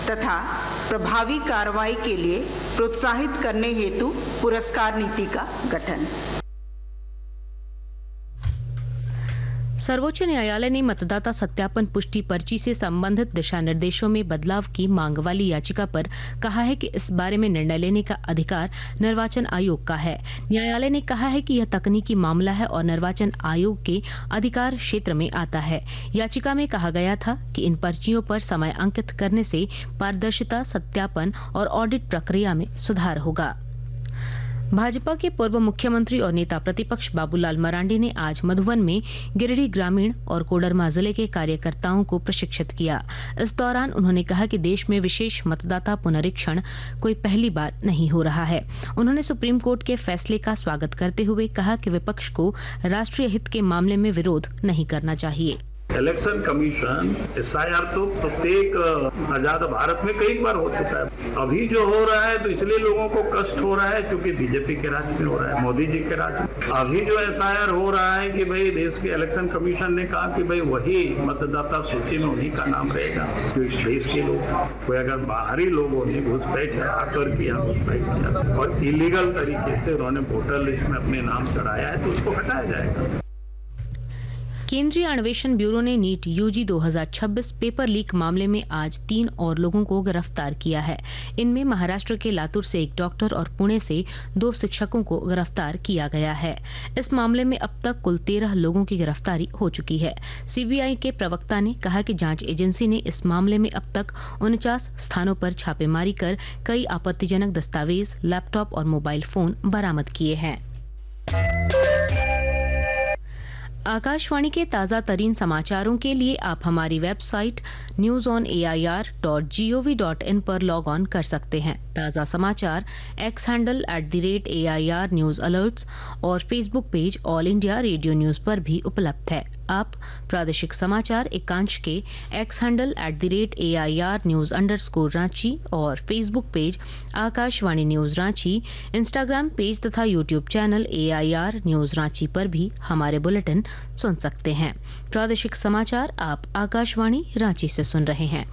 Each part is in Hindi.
तथा प्रभावी कार्रवाई के लिए प्रोत्साहित करने हेतु पुरस्कार नीति का गठन। सर्वोच्च न्यायालय ने मतदाता सत्यापन पुष्टि पर्ची से संबंधित दिशा निर्देशों में बदलाव की मांग वाली याचिका पर कहा है कि इस बारे में निर्णय लेने का अधिकार निर्वाचन आयोग का है। न्यायालय ने कहा है कि यह तकनीकी मामला है और निर्वाचन आयोग के अधिकार क्षेत्र में आता है। याचिका में कहा गया था कि इन पर्चियों पर समय अंकित करने से पारदर्शिता, सत्यापन और ऑडिट प्रक्रिया में सुधार होगा। भाजपा के पूर्व मुख्यमंत्री और नेता प्रतिपक्ष बाबूलाल मरांडी ने आज मधुबन में गिरिडीह ग्रामीण और कोडरमा जिले के कार्यकर्ताओं को प्रशिक्षित किया। इस दौरान उन्होंने कहा कि देश में विशेष मतदाता पुनरीक्षण कोई पहली बार नहीं हो रहा है। उन्होंने सुप्रीम कोर्ट के फैसले का स्वागत करते हुए कहा कि विपक्ष को राष्ट्रीय हित के मामले में विरोध नहीं करना चाहिए। इलेक्शन कमीशन SIR तो प्रत्येक आजाद भारत में कई बार हो चुका है। अभी जो हो रहा है तो इसलिए लोगों को कष्ट हो रहा है क्योंकि बीजेपी के राज में हो रहा है, मोदी जी के राज में। अभी जो SIR हो रहा है कि भाई देश के इलेक्शन कमीशन ने कहा कि भाई वही मतदाता सूची में उन्हीं का नाम रहेगा जो इस देश के लोग। कोई अगर बाहरी लोगों ने घुसपैठ आकर किया, घुसपैठ किया और इलीगल तरीके से उन्होंने वोटर लिस्ट में अपने नाम चढ़ाया है तो उसको हटाया जाएगा। केंद्रीय अन्वेषण ब्यूरो ने नीट यूजी 2026 पेपर लीक मामले में आज 3 और लोगों को गिरफ्तार किया है। इनमें महाराष्ट्र के लातूर से एक डॉक्टर और पुणे से 2 शिक्षकों को गिरफ्तार किया गया है। इस मामले में अब तक कुल 13 लोगों की गिरफ्तारी हो चुकी है। सीबीआई के प्रवक्ता ने कहा कि जांच एजेंसी ने इस मामले में अब तक 49 स्थानों पर छापेमारी कर कई आपत्तिजनक दस्तावेज, लैपटॉप और मोबाइल फोन बरामद किए हैं। आकाशवाणी के ताजा तरीन समाचारों के लिए आप हमारी वेबसाइट newsonair.gov.in पर लॉग ऑन कर सकते हैं। ताजा समाचार x handle @AIR news alerts और Facebook page all India radio news पर भी उपलब्ध है। आप प्रादेशिक समाचार एकांश के x handle @AIR news _Ranchi और Facebook page Akashvani news Ranchi, Instagram page तथा YouTube channel AIR news Ranchi पर भी हमारे बुलेटिन सुन सकते हैं। प्रादेशिक समाचार आप आकाशवाणी रांची से सुन रहे हैं।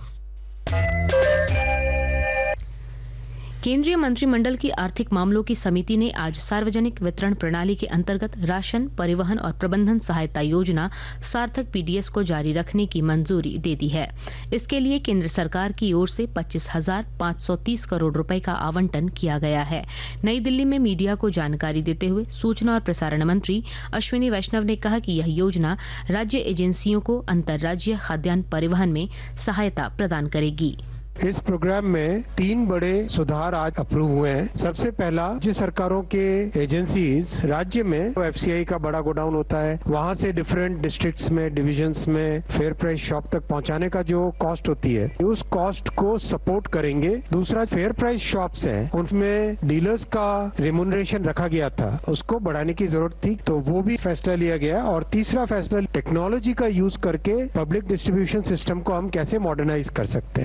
केंद्रीय मंत्रिमंडल की आर्थिक मामलों की समिति ने आज सार्वजनिक वितरण प्रणाली के अंतर्गत राशन, परिवहन और प्रबंधन सहायता योजना सार्थक PDS को जारी रखने की मंजूरी दे दी है। इसके लिए केंद्र सरकार की ओर से 25,530 करोड़ रुपए का आवंटन किया गया है। नई दिल्ली में मीडिया को जानकारी देते हुए सूचना और प्रसारण मंत्री अश्विनी वैष्णव ने कहा कि यह योजना राज्य एजेंसियों को अंतर्राज्यीय खाद्यान्न परिवहन में सहायता प्रदान करेगी। इस प्रोग्राम में 3 बड़े सुधार आज अप्रूव हुए हैं। सबसे पहला, राज्य सरकारों के एजेंसीज राज्य में FCI का बड़ा गोडाउन होता है, वहां से डिफरेंट डिस्ट्रिक्ट्स में, डिविजन्स में फेयर प्राइस शॉप तक पहुंचाने का जो कॉस्ट होती है उस कॉस्ट को सपोर्ट करेंगे। दूसरा, फेयर प्राइस शॉप्स हैं उनमें डीलर्स का रेम्यूनरेशन रखा गया था, उसको बढ़ाने की जरूरत थी तो वो भी फैसला लिया गया। और तीसरा फैसला, टेक्नोलॉजी का यूज करके पब्लिक डिस्ट्रीब्यूशन सिस्टम को हम कैसे मॉडर्नाइज कर सकते हैं।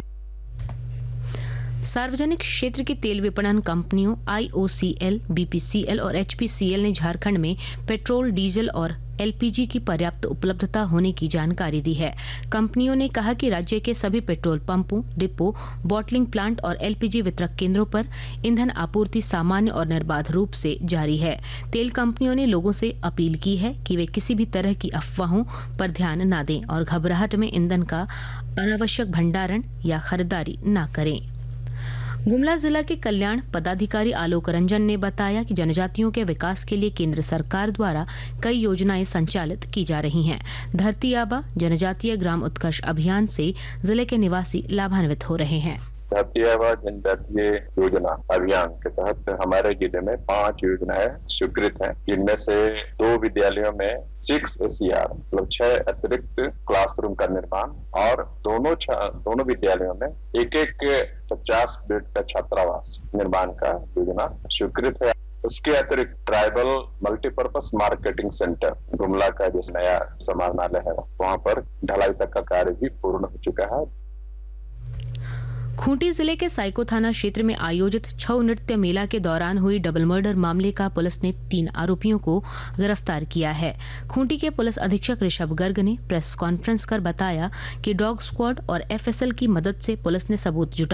सार्वजनिक क्षेत्र की तेल विपणन कंपनियों IOCL, BPCL और HPCL ने झारखंड में पेट्रोल, डीजल और LPG की पर्याप्त उपलब्धता होने की जानकारी दी है। कंपनियों ने कहा कि राज्य के सभी पेट्रोल पंपों, डिपो, बॉटलिंग प्लांट और LPG वितरक केंद्रों पर ईंधन आपूर्ति सामान्य और निर्बाध रूप से जारी है। तेल कंपनियों ने लोगों से अपील की है कि वे किसी भी तरह की अफवाहों पर ध्यान न दें और घबराहट में ईंधन का अनावश्यक भंडारण या खरीदारी न करें। गुमला जिला के कल्याण पदाधिकारी आलोक रंजन ने बताया कि जनजातियों के विकास के लिए केंद्र सरकार द्वारा कई योजनाएं संचालित की जा रही हैं। धरती आबा जनजातीय ग्राम उत्कर्ष अभियान से जिले के निवासी लाभान्वित हो रहे हैं। धरती आबा जनजातीय योजना अभियान के तहत हमारे जिले में 5 योजनाएं स्वीकृत हैं, जिनमें से 2 विद्यालयों में 6 SER मतलब 6 अतिरिक्त क्लासरूम का निर्माण और दोनों विद्यालयों में एक 50 बेड का छात्रावास निर्माण का योजना स्वीकृत है। उसके अतिरिक्त tribal multipurpose marketing centre Gumla का जो नया समाहरणालय है वहां पर ढलाई तक का कार्य भी पूर्ण हो चुका है। खूंटी जिले के साइको थाना क्षेत्र में आयोजित छऊ नृत्य मेला के दौरान हुई डबल मर्डर मामले का पुलिस ने 3 आरोपियों को गिरफ्तार किया है। खूंटी के पुलिस अधीक्षक ऋषभ गर्ग ने प्रेस कॉन्फ्रेंस कर बताया कि डॉग स्क्वाड और FSL की मदद से पुलिस ने सबूत जुटाए